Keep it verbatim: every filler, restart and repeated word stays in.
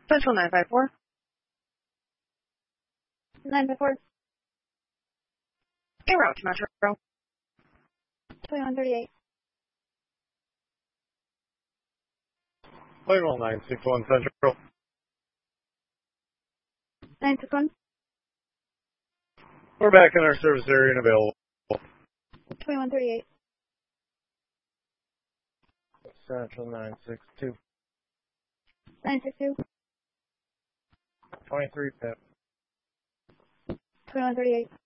Central nine five four. nine five four. En route to Metro. twenty-one thirty-eight. Playroll nine six one Central. nine six one. We're back in our service area and available. twenty-one thirty-eight. Central nine six two. nine six two. twenty-three Pip. twenty-one thirty-eight.